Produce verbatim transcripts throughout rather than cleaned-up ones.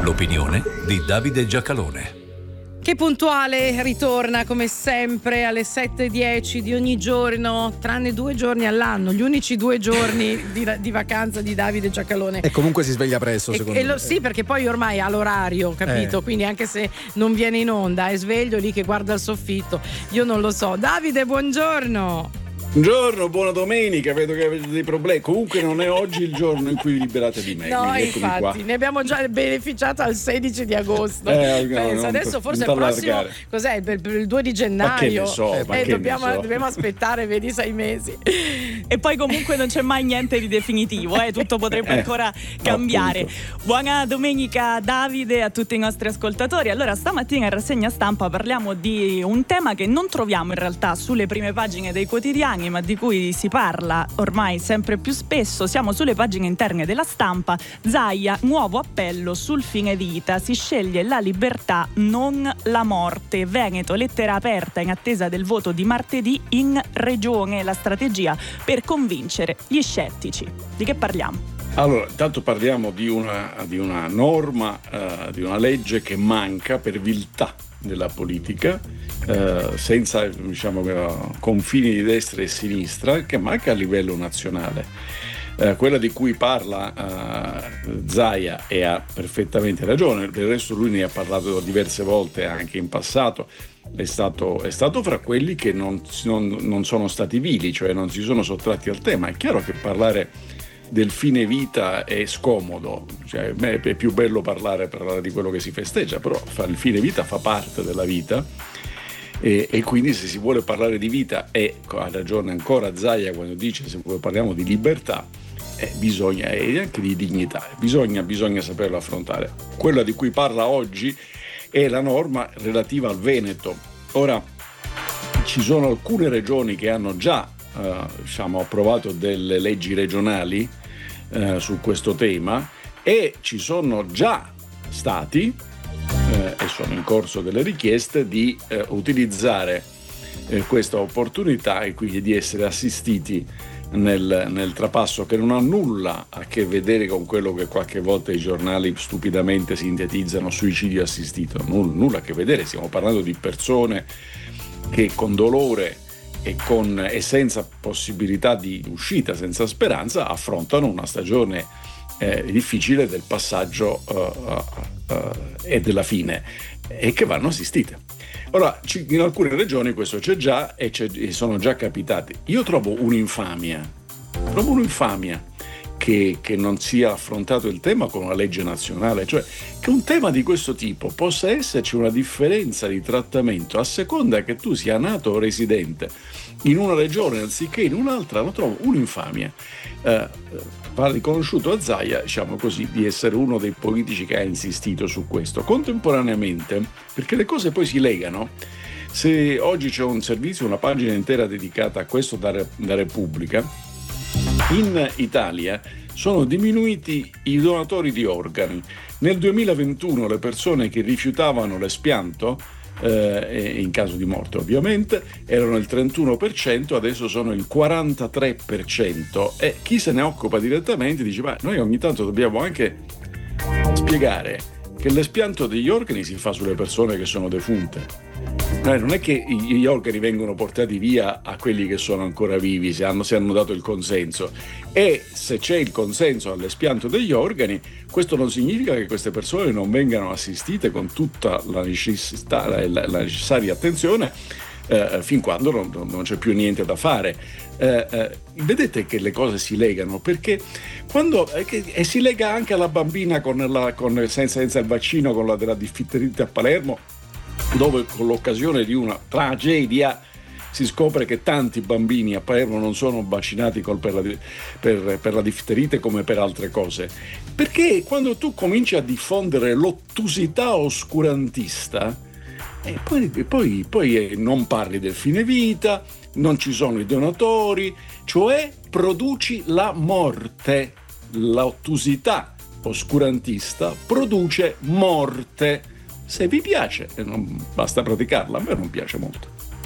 L'opinione di Davide Giacalone. Che puntuale ritorna come sempre alle sette e dieci di ogni giorno, tranne due giorni all'anno, gli unici due giorni di, di vacanza di Davide Giacalone. E comunque si sveglia presto, e, secondo e me. Lo, sì, perché poi ormai ha l'orario, capito? Eh. Quindi anche se non viene in onda è sveglio lì che guarda il soffitto. Io non lo so. Davide, buongiorno. Buongiorno, buona domenica, vedo che avete dei problemi. Comunque non è oggi il giorno in cui vi liberate di me. No, infatti, qua. Ne abbiamo già beneficiato al sedici di agosto. Eh, no, Penso, adesso forse il prossimo, cos'è? Il, il due di gennaio. Ma che ne so, eh, ma eh, che dobbiamo, ne so. dobbiamo aspettare, vedi, sei mesi. E poi comunque non c'è mai niente di definitivo, eh? Tutto potrebbe Eh, ancora cambiare. appunto. Buona domenica Davide, a tutti i nostri ascoltatori. Allora, stamattina in rassegna stampa parliamo di un tema che non troviamo in realtà sulle prime pagine dei quotidiani, ma di cui si parla ormai sempre più spesso. Siamo sulle pagine interne della Stampa. Zaia, nuovo appello sul fine vita, si sceglie la libertà, non la morte. Veneto, lettera aperta in attesa del voto di martedì in regione, la strategia per convincere gli scettici. Di che parliamo? Allora, intanto parliamo di una, di una norma, uh, di una legge che manca per viltà della politica, uh, senza diciamo uh, confini di destra e sinistra, che manca a livello nazionale. Uh, quella di cui parla uh, Zaia, e ha perfettamente ragione, del resto lui ne ha parlato diverse volte anche in passato, è stato, è stato fra quelli che non, non, non sono stati vili, cioè non si sono sottratti al tema. È chiaro che parlare del fine vita è scomodo, cioè, è più bello parlare, parlare di quello che si festeggia, però il fine vita fa parte della vita e, e quindi se si vuole parlare di vita, e ha ragione ancora Zaia quando dice se parliamo di libertà, eh, bisogna, e anche di dignità, bisogna, bisogna saperlo affrontare. Quella di cui parla oggi è la norma relativa al Veneto. Ora, ci sono alcune regioni che hanno già eh, diciamo, approvato delle leggi regionali eh, su questo tema, e ci sono già stati eh, e sono in corso delle richieste di eh, utilizzare eh, questa opportunità e quindi di essere assistiti nel, nel trapasso, che non ha nulla a che vedere con quello che qualche volta i giornali stupidamente sintetizzano suicidio assistito. Nulla, nulla a che vedere, stiamo parlando di persone che con dolore e, con, e senza possibilità di uscita, senza speranza, affrontano una stagione eh, difficile del passaggio uh, uh, uh, e della fine, e che vanno assistite. Ora, in alcune regioni questo c'è già e, c'è, e sono già capitati. Io trovo un'infamia, trovo un'infamia che, che non sia affrontato il tema con una legge nazionale, cioè che un tema di questo tipo possa esserci una differenza di trattamento a seconda che tu sia nato o residente in una regione anziché in un'altra. Lo trovo un'infamia. Eh, va riconosciuto a Zaia, diciamo così, di essere uno dei politici che ha insistito su questo. Contemporaneamente, perché le cose poi si legano, se oggi c'è un servizio, una pagina intera dedicata a questo da, da Repubblica, in Italia sono diminuiti i donatori di organi. Nel duemilaventuno le persone che rifiutavano l'espianto, eh, in caso di morte ovviamente, erano il trentuno per cento, adesso sono il quarantatré per cento, e chi se ne occupa direttamente dice ma noi ogni tanto dobbiamo anche spiegare che l'espianto degli organi si fa sulle persone che sono defunte. Eh, non è che gli organi vengono portati via a quelli che sono ancora vivi, se hanno, se hanno dato il consenso, e se c'è il consenso all'espianto degli organi, questo non significa che queste persone non vengano assistite con tutta la necessità, la, la necessaria attenzione eh, fin quando non, non c'è più niente da fare. Eh, eh, vedete che le cose si legano, perché quando eh, che, e si lega anche alla bambina con la, con, senza, senza il vaccino, con la della difterite a Palermo, dove con l'occasione di una tragedia si scopre che tanti bambini a Palermo non sono vaccinati col per, la, per, per la difterite come per altre cose. Perché quando tu cominci a diffondere l'ottusità oscurantista, e poi, poi, poi non parli del fine vita, non ci sono i donatori, cioè produci la morte. L'ottusità oscurantista produce morte. Se vi piace, non basta praticarla, a me non piace molto.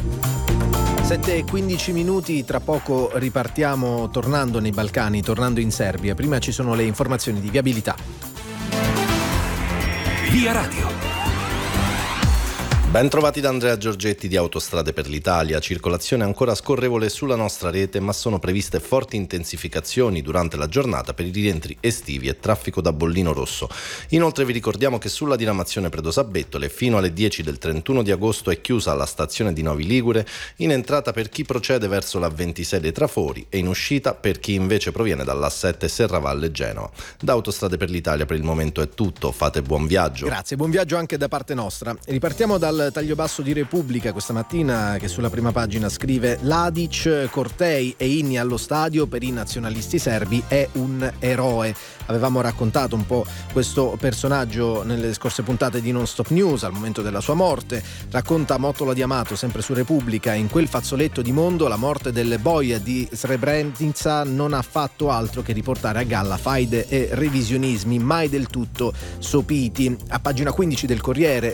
sette e quindici minuti, tra poco ripartiamo tornando nei Balcani, tornando in Serbia. Prima ci sono le informazioni di viabilità. Via Radio. Ben trovati da Andrea Giorgetti di Autostrade per l'Italia. Circolazione ancora scorrevole sulla nostra rete, ma sono previste forti intensificazioni durante la giornata per i rientri estivi e traffico da bollino rosso. Inoltre vi ricordiamo che sulla diramazione Predosabettole fino alle dieci del trentuno di agosto è chiusa la stazione di Novi Ligure in entrata per chi procede verso la ventisei dei Trafori e in uscita per chi invece proviene dall'A sette Serravalle Genova. Da Autostrade per l'Italia per il momento è tutto, fate buon viaggio. Grazie, buon viaggio anche da parte nostra. Ripartiamo dal taglio basso di Repubblica questa mattina, che sulla prima pagina scrive: Ladic, cortei e inni allo stadio per i nazionalisti serbi, è un eroe. Avevamo raccontato un po' questo personaggio nelle scorse puntate di Non Stop News al momento della sua morte. Racconta Mottola di Amato sempre su Repubblica: in quel fazzoletto di mondo la morte delle boie di Srebrenica non ha fatto altro che riportare a galla faide e revisionismi mai del tutto sopiti. A pagina quindici del Corriere